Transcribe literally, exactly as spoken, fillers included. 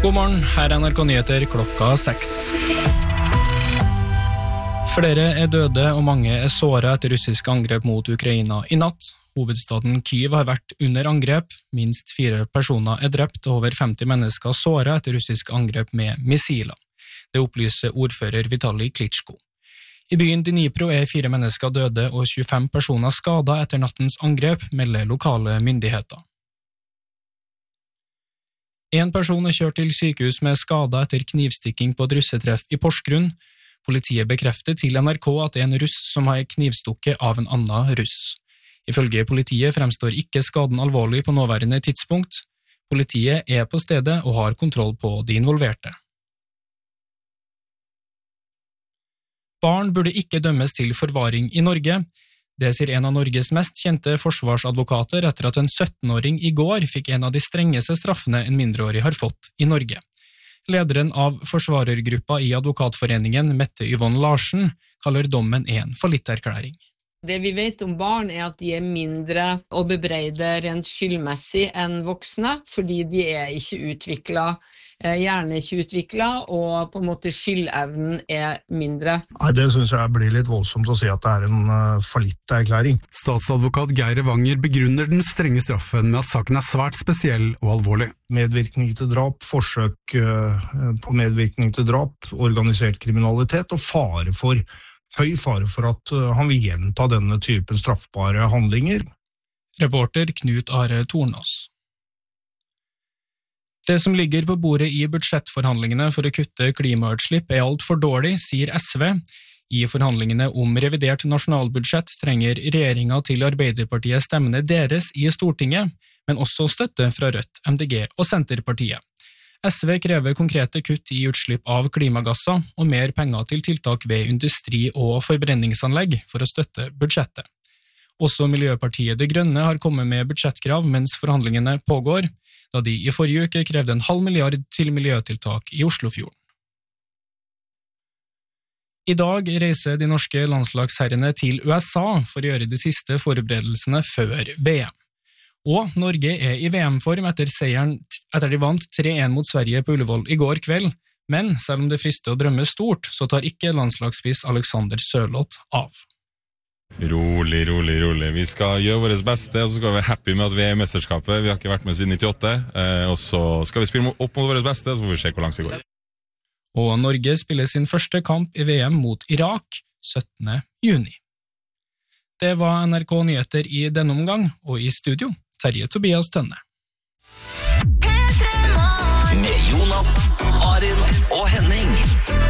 God morgen, her er N R K Nyheter klokka seks. Flere er døde og mange er såret etter russisk angrep mot Ukraina i natt. Hovedstaden Kyiv har vært under angrep, minst fire personer er drept og over femti mennesker såret etter russisk angrep med missiler. Det opplyser ordfører Vitali Klitschko. I byen Dnipro er fire mennesker døde og tjuefem personer skadet etter nattens angrep, melder lokale myndigheter. En person er kjørt til sykehus med skader etter knivstikking på et russetreff i Porsgrunn. Politiet bekrefter til N R K at det er en russ som har knivstukket av en annen russ. Ifølge politiet fremstår ikke skaden alvorlig på nåværende tidspunkt. Politiet er på stedet og har kontroll på de involverte. Barn burde ikke dømmes til forvaring i Norge. Det sier en av Norges mest kjente forsvarsadvokater etter at en syttenåring i går fikk en av de strengeste straffene en mindreårig har fått i Norge. Lederen av forsvarergruppa i Advokatforeningen, Mette Yvonne Larsen, kaller dommen en fallitterklæring. Det vi vet om barn er at de er mindre å bebreide rent skyldmessig enn voksne, fordi de er ikke utviklet, gjerne ikke utviklet, og på en måte skyldevnen er mindre. Nei, det synes jeg blir litt voldsomt å si at det er en uh, fallitterklæring. Statsadvokat Geir Evanger begrunner den strenge straffen med at saken er svært spesiell og alvorlig. Medvirkning til drap, forsøk uh, på medvirkning til drap, organisert kriminalitet og fare for høy fare for at han vil gjenta denne typen straffbare handlinger. Reporter Knut Are Tornås. Det som ligger på bordet i budsjettforhandlingene for å kutte klimautslipp er alt for dårlig, sier S V. I forhandlingene om revidert nasjonalbudsjett trenger regjeringen til Arbeiderpartiet stemmene deres i Stortinget, men også støtte fra Rødt, M D G og Senterpartiet. S V krever konkrete kutt i utslipp av klimagasser og mer penger til tiltak ved industri- og forbrenningsanlegg for å støtte budsjettet. Også Miljøpartiet De Grønne har kommet med budsjettkrav mens forhandlingene pågår, da de i forrige uke krevde en halv milliard til miljøtiltak i Oslofjorden. I dag reiser de norske landslagsherrene til U S A for å gjøre de siste forberedelsene før V M. Og Norge er i V M-form etter seieren etter de vant tre en mot Sverige på Ullevål i går kveld, men selv om det frister å drømme stort, så tar ikke landslagsspiss Alexander Sørloth av. Rolig, rolig, rolig. Vi skal gjøre vårt beste, og så skal vi være happy med at vi er i mesterskapet. Vi har ikke vært med siden nittiåtte, og så skal vi spille opp mot vårt beste, så får vi se hvor langt vi går. Og Norge spiller sin første kamp i V M mot Irak syttende juni. Det var N R K Nyheter i denne omgang, og i studio Terje Tobias Tønne.